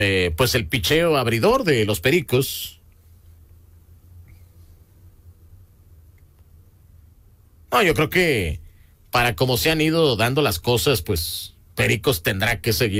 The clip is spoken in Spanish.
pues el picheo abridor de los Pericos. No, yo creo que para como se han ido dando las cosas, pues Pericos tendrá que seguir